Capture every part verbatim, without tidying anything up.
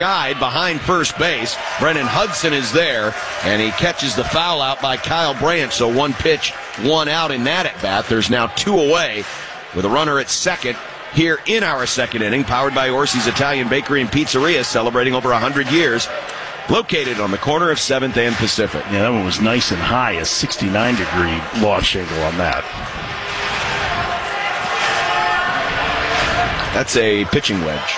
guide behind first base. Brennan Hudson is there, and he catches the foul out by Kyle Branch. So one pitch, one out in that at bat. There's now two away with a runner at second here in our second inning, powered by Orsi's Italian Bakery and Pizzeria, celebrating over one hundred years. Located on the corner of seventh and Pacific. Yeah, that one was nice and high, a sixty-nine degree launch angle on that. That's a pitching wedge.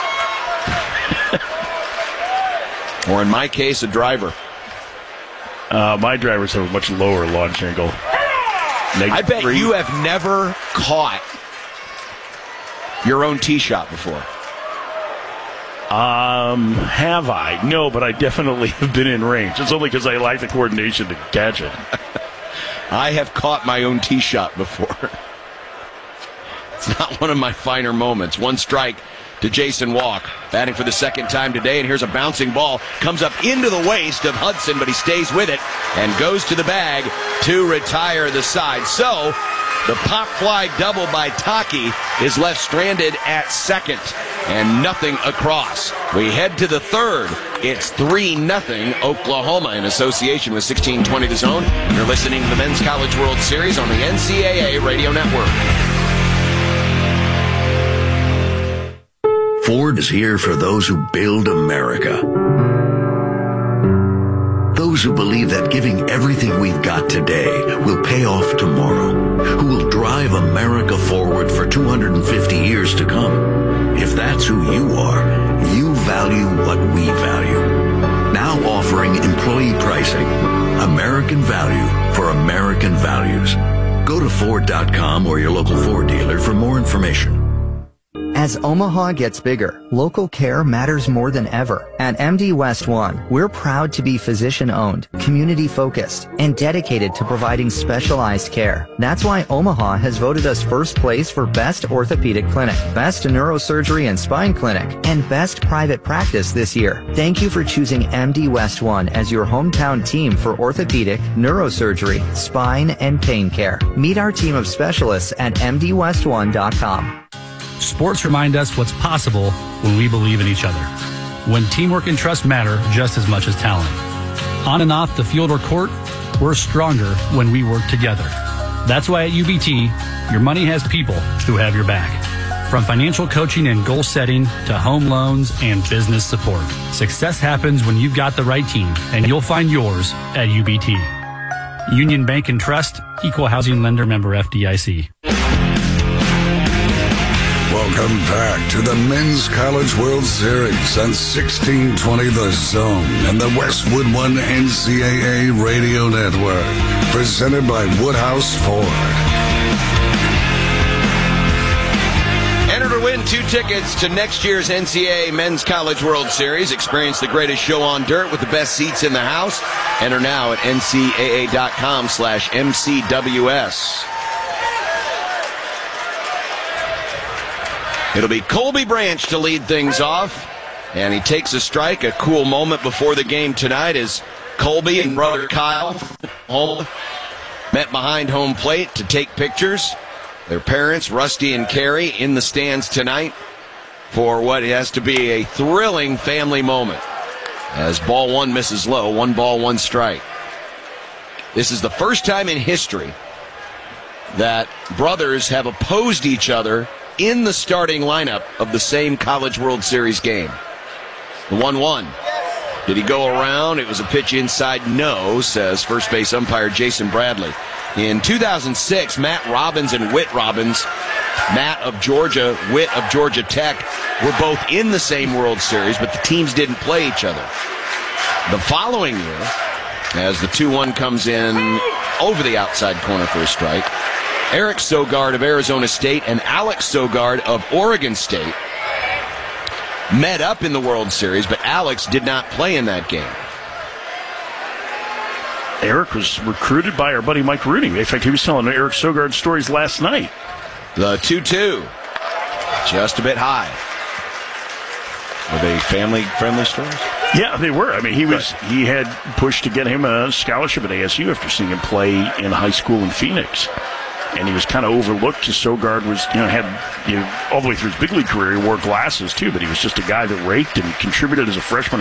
Or in my case, a driver. Uh, my drivers have a much lower launch angle. Negative I bet three. you have never caught your own tee shot before. Um, have I? No, but I definitely have been in range. It's only because I lack the coordination to catch it. I have caught my own tee shot before. It's not one of my finer moments. One strike to Jason Walk, batting for the second time today, and here's a bouncing ball. Comes up into the waist of Hudson, but he stays with it and goes to the bag to retire the side. So the pop fly double by Taki is left stranded at second, and nothing across. We head to the third. It's three nothing Oklahoma in association with sixteen twenty The Zone. You're listening to the Men's College World Series on the N C double A Radio Network. Ford is here for those who build America. Those who believe that giving everything we've got today will pay off tomorrow. Who will drive America forward for two hundred fifty years to come. If that's who you are, you value what we value. Now offering employee pricing. American value for American values. Go to Ford dot com or your local Ford dealer for more information. As Omaha gets bigger, local care matters more than ever. At M D West One, we're proud to be physician-owned, community-focused, and dedicated to providing specialized care. That's why Omaha has voted us first place for Best Orthopedic Clinic, Best Neurosurgery and Spine Clinic, and Best Private Practice this year. Thank you for choosing M D West One as your hometown team for orthopedic, neurosurgery, spine, and pain care. Meet our team of specialists at M D West one dot com. Sports remind us what's possible when we believe in each other. When teamwork and trust matter just as much as talent. On and off the field or court, we're stronger when we work together. That's why at U B T, your money has people who have your back. From financial coaching and goal setting to home loans and business support. Success happens when you've got the right team, and you'll find yours at U B T. Union Bank and Trust, Equal Housing Lender, member F D I C. Welcome back to the Men's College World Series on sixteen twenty The Zone and the Westwood One N C double A Radio Network. Presented by Woodhouse Ford. Enter to win two tickets to next year's N C double A Men's College World Series. Experience the greatest show on dirt with the best seats in the house. Enter now at N C double A dot com slash M C W S. It'll be Colby Branch to lead things off, and he takes a strike. A cool moment before the game tonight as Colby and brother Kyle home, met behind home plate to take pictures. Their parents, Rusty and Carrie, in the stands tonight for what has to be a thrilling family moment as ball one misses low, one ball, one strike. This is the first time in history that brothers have opposed each other in the starting lineup of the same College World Series game. The one one. Did he go around? It was a pitch inside. No, says first base umpire Jason Bradley. In two thousand six, Matt Robbins and Whit Robbins, Matt of Georgia, Whit of Georgia Tech, were both in the same World Series, but the teams didn't play each other. The following year, as the two one comes in over the outside corner for a strike, Eric Sogard of Arizona State and Alex Sogard of Oregon State met up in the World Series, but Alex did not play in that game. Eric was recruited by our buddy Mike Rooney. In fact, he was telling Eric Sogard stories last night. The two two, just a bit high. Were they family-friendly stories? Yeah, they were. I mean, he was he had pushed to get him a scholarship at A S U after seeing him play in high school in Phoenix. and he was kind of overlooked because Sogard was, you know, had, you know, all the way through his big league career, he wore glasses too, but he was just a guy that raked and contributed as a freshman